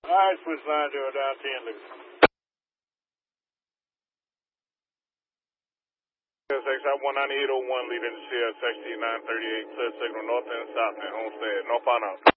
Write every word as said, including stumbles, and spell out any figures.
All right, switch line to down ten, Lucas. C S X one ninety-eight oh one leading to C S X T nine thirty-eight, clear signal north and south and Homestead. Northbound out.